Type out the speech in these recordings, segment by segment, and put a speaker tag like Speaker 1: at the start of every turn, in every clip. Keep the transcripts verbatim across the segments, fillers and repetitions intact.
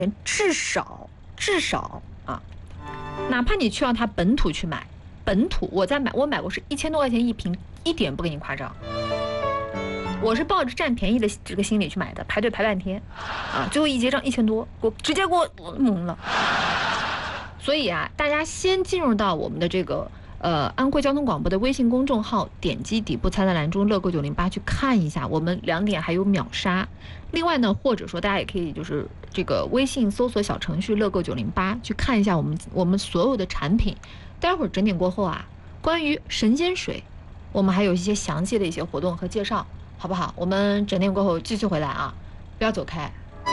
Speaker 1: 至少至少啊，哪怕你去到它本土去买，本土我在买，我买过是一千多块钱一瓶，一点不跟你夸张。我是抱着占便宜的这个心理去买的，排队排半天，啊，最后一结账一千多，我直接给我懵了。所以啊，大家先进入到我们的这个呃安徽交通广播的微信公众号，点击底部菜单栏中乐购九零八去看一下，我们两点还有秒杀。另外呢，或者说大家也可以就是这个微信搜索小程序乐购九零八去看一下我们我们所有的产品。待会儿整点过后啊，关于神仙水，我们还有一些详细的一些活动和介绍。好不好？我们整点过后继续回来啊，不要走开。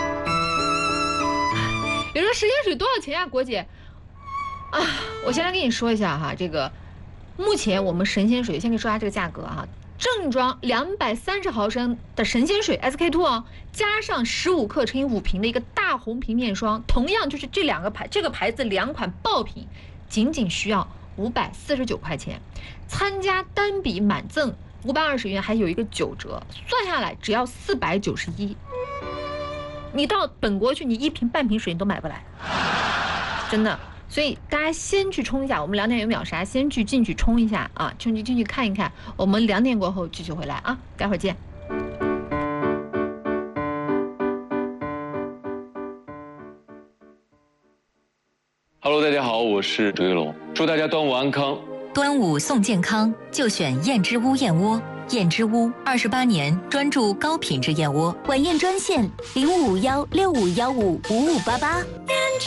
Speaker 1: 有说神仙水多少钱呀、啊，国姐？啊，我先来跟你说一下哈，这个目前我们神仙水，先给你说一下这个价格哈。正装两百三十毫升的神仙水 S K two 哦，加上十五克乘以五瓶的一个大红瓶面霜，同样就是这两个牌这个牌子两款爆品，仅仅需要五百四十九块钱，参加单笔满赠。五百二十元还有一个九折，算下来只要四百九十一。你到本国去，你一瓶半瓶水你都买不来，真的。所以大家先去冲一下，我们两点有秒杀，先去进去冲一下啊，进去进去看一看。我们两点过后继续回来啊，待会儿见。
Speaker 2: Hello， 大家好，我是周一龙，祝大家端午安康。
Speaker 3: 端午送健康，就选燕之屋燕窝。燕之屋二十八年专注高品质燕窝，
Speaker 4: 晚宴专线零五幺六五幺五五五八八。